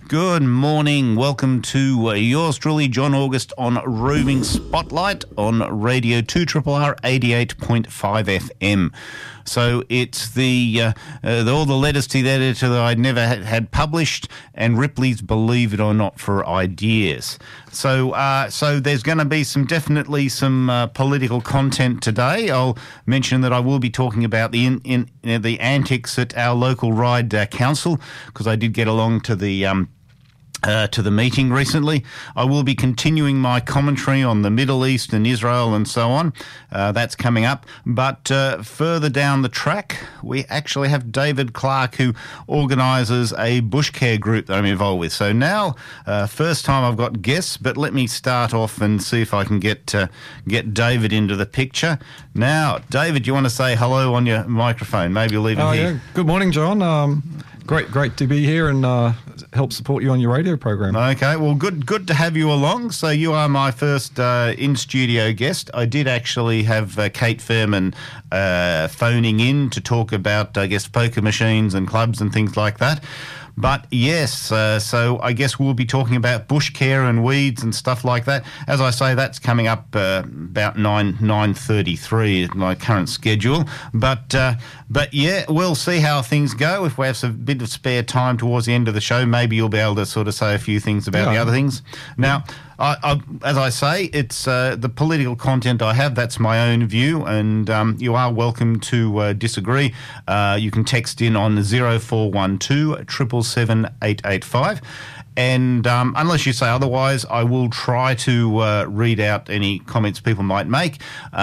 Good morning. Welcome to yours truly, John August, on Roving Spotlight on Radio 2RRR 88.5 FM. So it's all the letters to the editor that I'd never had published, and Ripley's Believe It or Not for Ideas. So there's going to be definitely some political content today. I'll mention that I will be talking about the antics at our local Ryde council, because I did get along to the meeting recently. I will be continuing my commentary on the Middle East and Israel and so on. That's coming up. But further down the track, we actually have David Clark, who organises a bush care group that I'm involved with. So now, first time I've got guests, but let me start off and see if I can get David into the picture. Now, David, do you want to say hello on your microphone? Maybe you'll leave it here. Yeah. Good morning, John. Great to be here and help support you on your radio program. Okay, well, good to have you along. So you are my first in-studio guest. I did actually have Kate Fairman phoning in to talk about, I guess, poker machines and clubs and things like that. But yes, so I guess we'll be talking about bush care and weeds and stuff like that. As I say, that's coming up about 9:33, my current schedule. But yeah, we'll see how things go. If we have a bit of spare time towards the end of the show, maybe you'll be able to sort of say a few things about the other things. Now, as I say, it's the political content I have. That's my own view, and you are welcome to disagree. You can text in on 0412 777 885. And unless you say otherwise, I will try to read out any comments people might make.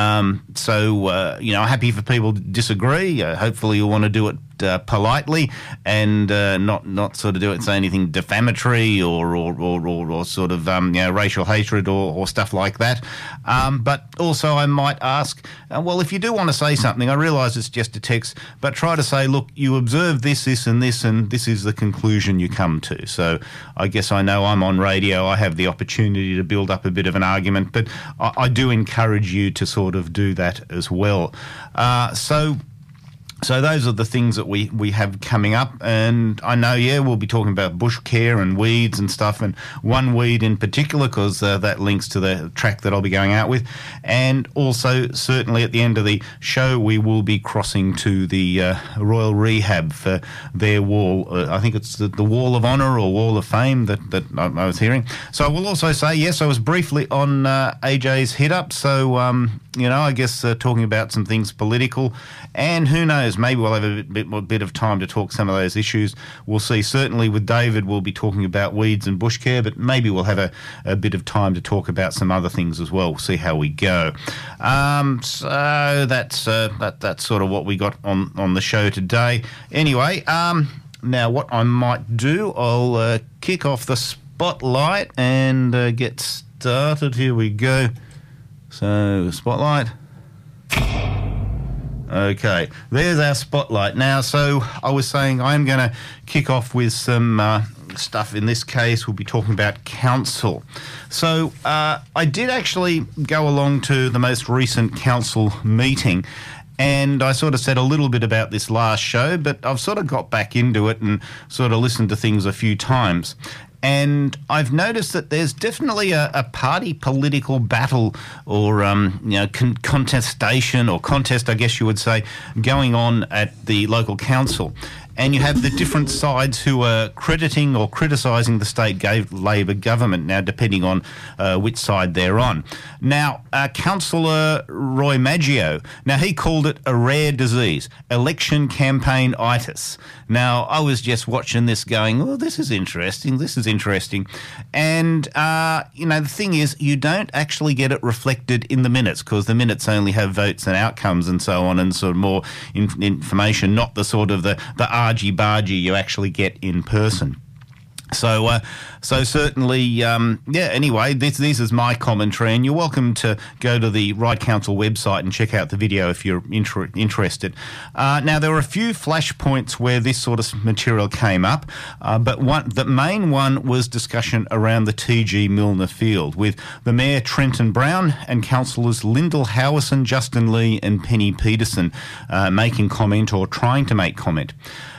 Happy for people to disagree. Hopefully you'll want to do it politely and not sort of do it, say anything defamatory or sort of racial hatred or stuff like that. But also I might ask, well, if you do want to say something, I realise it's just a text, but try to say, look, you observe this, and this is the conclusion you come to. So I guess I know I'm on radio. I have the opportunity to build up a bit of an argument, but I do encourage you to sort of do that as well. So those are the things that we have coming up, and I know, we'll be talking about bush care and weeds and stuff, and one weed in particular, because that links to the track that I'll be going out with. And also, certainly at the end of the show, we will be crossing to the Royal Rehab for their wall. I think it's the Wall of Honour or Wall of Fame that I was hearing. So I will also say, yes, I was briefly on AJ's hit-up, so I guess talking about some things political, and who knows, maybe we'll have a bit of time to talk some of those issues. We'll see. Certainly with David, we'll be talking about weeds and bush care, but maybe we'll have a bit of time to talk about some other things as well. We'll see how we go. So that's sort of what we got on the show today. Anyway, now what I might do, I'll kick off the spotlight and get started. Here we go. So, spotlight. Okay, there's our spotlight. Now, so I was saying I'm going to kick off with some stuff. In this case, we'll be talking about council. So I did actually go along to the most recent council meeting, and I sort of said a little bit about this last show, but I've sort of got back into it and sort of listened to things a few times. And I've noticed that there's definitely a party political battle or, contestation or contest, I guess you would say, going on at the local council. And you have the different sides who are crediting or criticising the state Labor government, now depending on which side they're on. Now, Councillor Roy Maggio, now he called it a rare disease, election campaign-itis. Now, I was just watching this going, oh, this is interesting. And, the thing is, you don't actually get it reflected in the minutes, because the minutes only have votes and outcomes and so on, and sort of more information, not the sort of the argy-bargy you actually get in person. So certainly, anyway, this is my commentary, and you're welcome to go to the Ryde Council website and check out the video if you're interested. Now, there were a few flashpoints where this sort of material came up, but the main one was discussion around the TG Milner Field, with the Mayor Trenton Brown and Councillors Lyndall Howison, Justin Lee and Penny Peterson making comment or trying to make comment.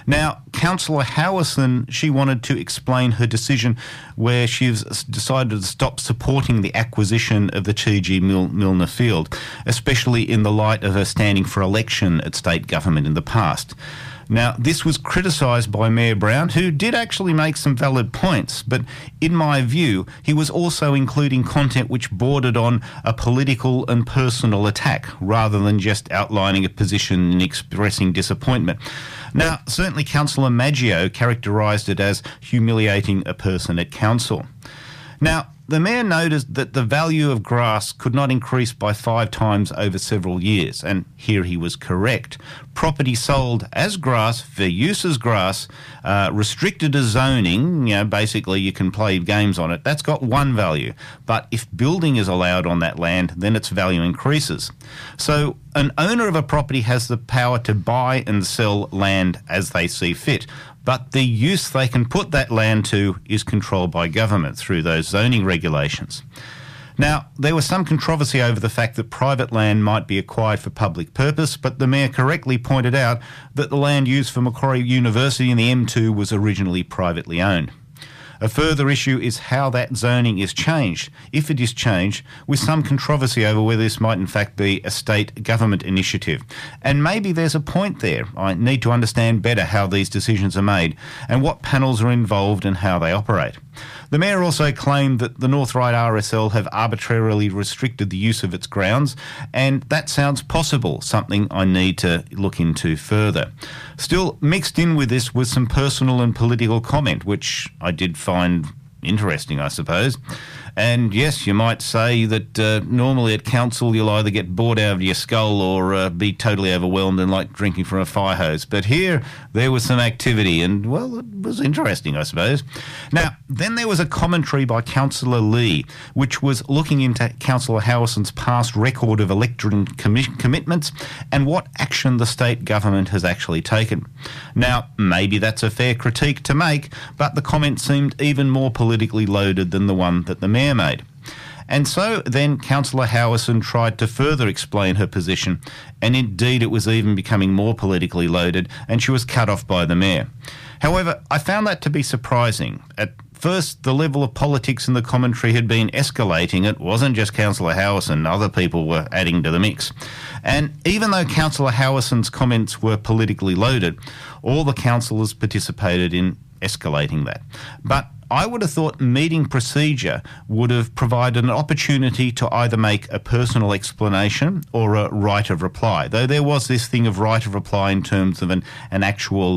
Now, Councillor Howison, she wanted to explain her decision where she's decided to stop supporting the acquisition of the T.G. Milner Field, especially in the light of her standing for election at state government in the past. Now, this was criticised by Mayor Brown, who did actually make some valid points, but in my view, he was also including content which bordered on a political and personal attack, rather than just outlining a position and expressing disappointment. Now, certainly Councillor Maggio characterised it as humiliating a person at council. Now, the Mayor noticed that the value of grass could not increase by 5 times over several years, and here he was correct. Property sold as grass, for use as grass, restricted as zoning, basically you can play games on it, that's got one value. But if building is allowed on that land, then its value increases. So an owner of a property has the power to buy and sell land as they see fit, but the use they can put that land to is controlled by government through those zoning regulations. Now, there was some controversy over the fact that private land might be acquired for public purpose, but the Mayor correctly pointed out that the land used for Macquarie University in the M2 was originally privately owned. A further issue is how that zoning is changed, if it is changed, with some controversy over whether this might in fact be a state government initiative. And maybe there's a point there. I need to understand better how these decisions are made and what panels are involved and how they operate. The Mayor also claimed that the North Ryde RSL have arbitrarily restricted the use of its grounds, and that sounds possible, something I need to look into further. Still, mixed in with this was some personal and political comment, which I did find interesting, I suppose. And yes, you might say that normally at council you'll either get bored out of your skull or be totally overwhelmed and like drinking from a fire hose. But here there was some activity and, well, it was interesting, I suppose. Now, then there was a commentary by Councillor Lee, which was looking into Councillor Howison's past record of electorate commitments and what action the state government has actually taken. Now, maybe that's a fair critique to make, but the comment seemed even more politically loaded than the one that the Mayor made. And so then Councillor Howison tried to further explain her position, and indeed it was even becoming more politically loaded, and she was cut off by the Mayor. However, I found that to be surprising. At first, the level of politics in the commentary had been escalating. It wasn't just Councillor Howison, other people were adding to the mix. And even though Councillor Howison's comments were politically loaded, all the councillors participated in escalating that. But I would have thought meeting procedure would have provided an opportunity to either make a personal explanation or a right of reply, though there was this thing of right of reply in terms of an actual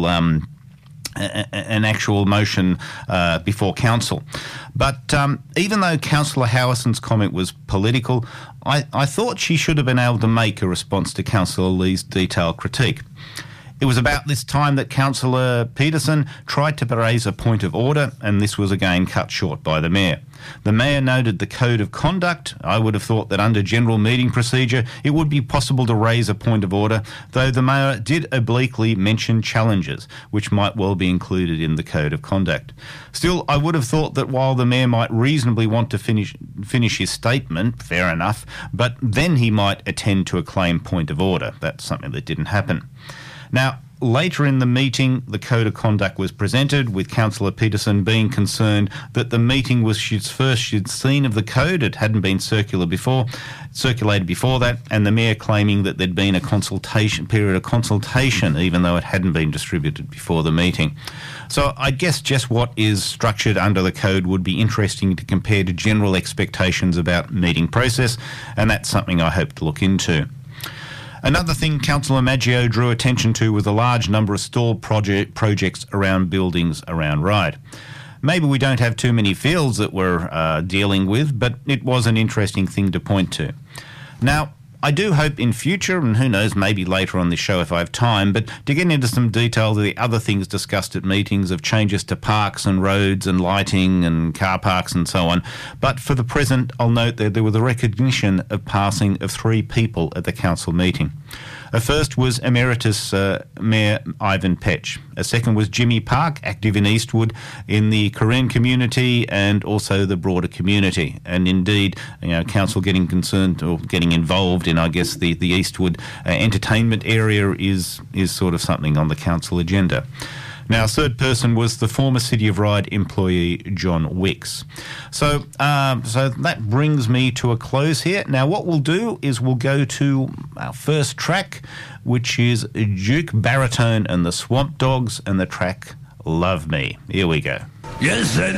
motion before council. But even though Councillor Howison's comment was political, I thought she should have been able to make a response to Councillor Lee's detailed critique. It was about this time that Councillor Peterson tried to raise a point of order, and this was again cut short by the Mayor. The Mayor noted the Code of Conduct. I would have thought that under general meeting procedure it would be possible to raise a point of order, though the Mayor did obliquely mention challenges, which might well be included in the Code of Conduct. Still, I would have thought that while the Mayor might reasonably want to finish his statement, fair enough, but then he might attend to a claimed point of order. That's something that didn't happen. Now, later in the meeting, the Code of Conduct was presented, with Councillor Peterson being concerned that the meeting was first she'd seen of the code. It hadn't been circulated before that, and the Mayor claiming that there'd been a period of consultation, even though it hadn't been distributed before the meeting. So I guess just what is structured under the code would be interesting to compare to general expectations about meeting process, and that's something I hope to look into. Another thing Councillor Maggio drew attention to was a large number of stalled projects around buildings around Ryde. Maybe we don't have too many fields that we're dealing with, but it was an interesting thing to point to. Now, I do hope in future, and who knows, maybe later on this show if I have time, but to get into some detail of the other things discussed at meetings of changes to parks and roads and lighting and car parks and so on. But for the present, I'll note that there was a recognition of passing of 3 people at the council meeting. First was Emeritus Mayor Ivan Petch. A second was Jimmy Park, active in Eastwood in the Korean community and also the broader community. And indeed, council getting concerned or getting involved in, I guess, the Eastwood entertainment area is sort of something on the council agenda. Now, third person was the former City of Ryde employee, John Wicks. So that brings me to a close here. Now, what we'll do is we'll go to our first track, which is Duke Baritone and the Swamp Dogs and the track Love Me. Here we go. Yes, and